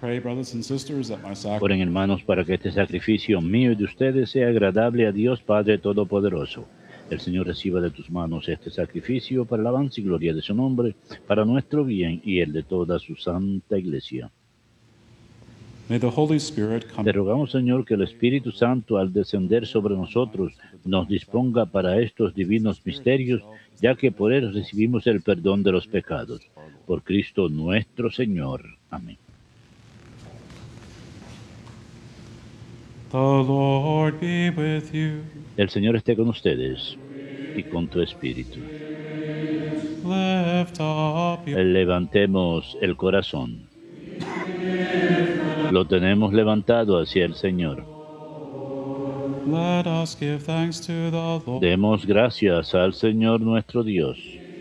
Pray, brothers and sisters, that my sacrifice Oren, hermanos, para que este sacrificio mío y de ustedes sea agradable a Dios Padre Todopoderoso. El Señor reciba de tus manos este sacrificio para la alabanza y gloria de su nombre, para nuestro bien y el de toda su santa Iglesia. may the Holy Spirit Te come rogamos, Señor, que el Espíritu Santo, al descender sobre nosotros, nos disponga para estos divinos misterios, ya que por él recibimos el perdón de los pecados. Por Cristo nuestro Señor. Amén. The Lord be with you. El Señor esté con ustedes y con tu espíritu. Lift up your... Levantemos el corazón. Lo tenemos levantado hacia el Señor. Let us give thanks to the Lord. Demos gracias al Señor nuestro Dios.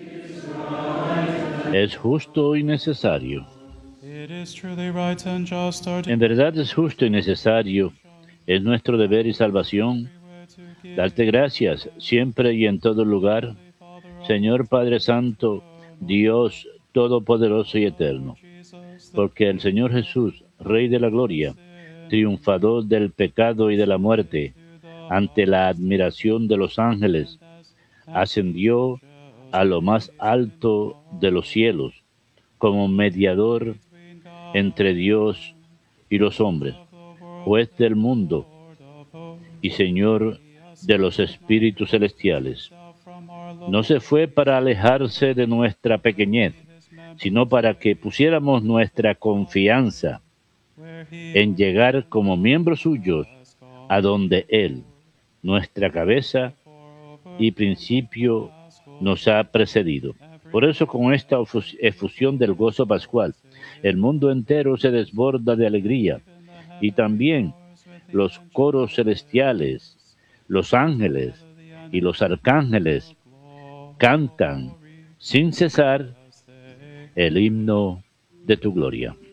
Es justo y necesario. It is truly right and just our En verdad es justo y necesario. Es nuestro deber y salvación darte gracias siempre y en todo lugar, Señor Padre Santo, Dios Todopoderoso y Eterno, porque el Señor Jesús, Rey de la Gloria, triunfador del pecado y de la muerte, ante la admiración de los ángeles, ascendió a lo más alto de los cielos como mediador entre Dios y los hombres, juez del mundo y Señor de los espíritus celestiales. No se fue para alejarse de nuestra pequeñez, sino para que pusiéramos nuestra confianza en llegar como miembros suyos a donde Él, nuestra cabeza y principio, nos ha precedido. Por eso, con esta efusión del gozo pascual, el mundo entero se desborda de alegría, y también los coros celestiales, los ángeles y los arcángeles cantan sin cesar el himno de tu gloria.